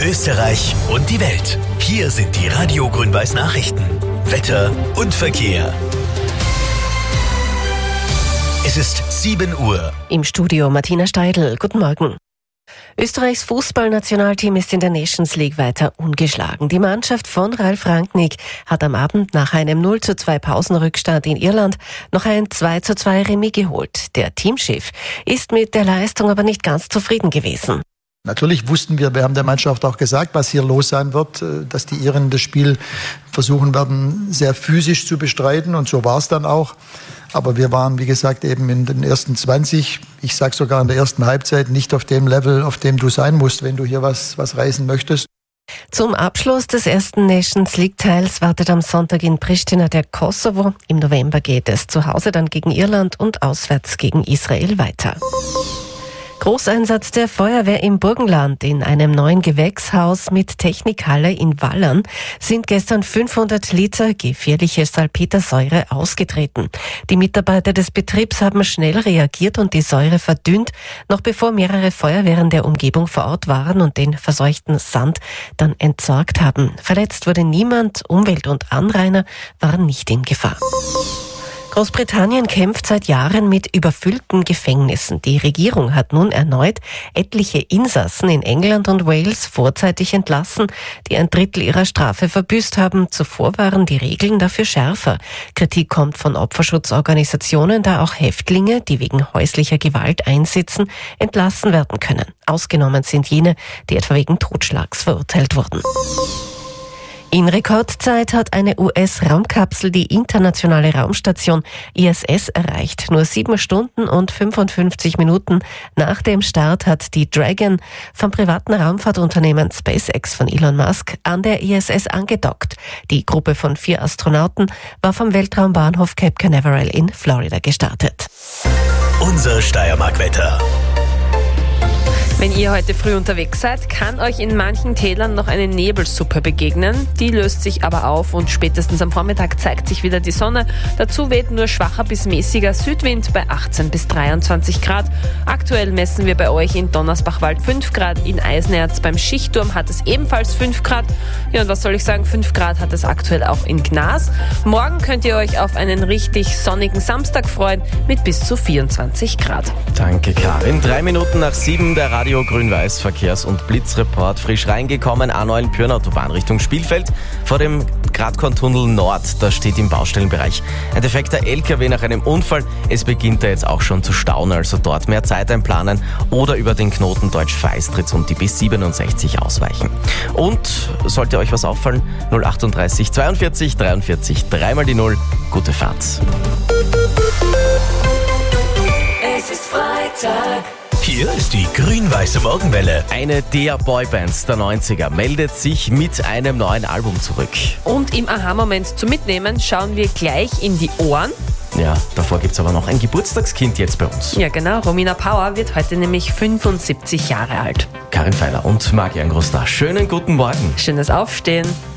Österreich und die Welt. Hier sind die Radio Grün-Weiß Nachrichten. Wetter und Verkehr. Es ist 7 Uhr. Im Studio Martina Steidl. Guten Morgen. Österreichs Fußballnationalteam ist in der Nations League weiter ungeschlagen. Die Mannschaft von Ralf Rangnick hat am Abend nach einem 0:2 Pausenrückstand in Irland noch ein 2:2 Remis geholt. Der Teamchef ist mit der Leistung aber nicht ganz zufrieden gewesen. Natürlich wussten wir haben der Mannschaft auch gesagt, was hier los sein wird, dass die Iren das Spiel versuchen werden, sehr physisch zu bestreiten, und so war es dann auch. Aber wir waren, wie gesagt, eben in den ersten 20, ich sage sogar in der ersten Halbzeit, nicht auf dem Level, auf dem du sein musst, wenn du hier was reißen möchtest. Zum Abschluss des ersten Nations League-Teils wartet am Sonntag in Pristina der Kosovo. Im November geht es zu Hause dann gegen Irland und auswärts gegen Israel weiter. Großeinsatz der Feuerwehr im Burgenland. In einem neuen Gewächshaus mit Technikhalle in Wallern sind gestern 500 Liter gefährliche Salpetersäure ausgetreten. Die Mitarbeiter des Betriebs haben schnell reagiert und die Säure verdünnt, noch bevor mehrere Feuerwehren der Umgebung vor Ort waren und den verseuchten Sand dann entsorgt haben. Verletzt wurde niemand, Umwelt und Anrainer waren nicht in Gefahr. Großbritannien kämpft seit Jahren mit überfüllten Gefängnissen. Die Regierung hat nun erneut etliche Insassen in England und Wales vorzeitig entlassen, die ein Drittel ihrer Strafe verbüßt haben. Zuvor waren die Regeln dafür schärfer. Kritik kommt von Opferschutzorganisationen, da auch Häftlinge, die wegen häuslicher Gewalt einsitzen, entlassen werden können. Ausgenommen sind jene, die etwa wegen Totschlags verurteilt wurden. In Rekordzeit hat eine US-Raumkapsel die internationale Raumstation ISS erreicht. Nur 7 Stunden und 55 Minuten nach dem Start hat die Dragon vom privaten Raumfahrtunternehmen SpaceX von Elon Musk an der ISS angedockt. Die Gruppe von 4 Astronauten war vom Weltraumbahnhof Cape Canaveral in Florida gestartet. Unser Steiermark-Wetter. Wenn ihr heute früh unterwegs seid, kann euch in manchen Tälern noch eine Nebelsuppe begegnen. Die löst sich aber auf und spätestens am Vormittag zeigt sich wieder die Sonne. Dazu weht nur schwacher bis mäßiger Südwind bei 18 bis 23 Grad. Aktuell messen wir bei euch in Donnersbachwald 5 Grad, in Eisenerz beim Schichtturm hat es ebenfalls 5 Grad. Ja, und was soll ich sagen, 5 Grad hat es aktuell auch in Gnas. Morgen könnt ihr euch auf einen richtig sonnigen Samstag freuen mit bis zu 24 Grad. Danke, Karin. 3 Minuten nach 7 der Radio Grün-Weiß Verkehrs- und Blitzreport frisch reingekommen. A9 Pürnautobahn Richtung Spielfeld. Vor dem Gradkorntunnel Nord, da steht im Baustellenbereich ein defekter LKW nach einem Unfall. Es beginnt da jetzt auch schon zu stauen, also dort mehr Zeit einplanen oder über den Knoten Deutsch-Feistritz und die B67 ausweichen. Und sollte euch was auffallen, 038 42 43 3 mal die 0. Gute Fahrt. Es ist Freitag. Hier ist die grün-weiße Morgenwelle. Eine der Boybands der 90er meldet sich mit einem neuen Album zurück. Und im Aha-Moment zum Mitnehmen schauen wir gleich in die Ohren. Ja, davor gibt's aber noch ein Geburtstagskind jetzt bei uns. Ja genau, Romina Power wird heute nämlich 75 Jahre alt. Karin Feiler und Marian Groß da. Schönen guten Morgen. Schönes Aufstehen.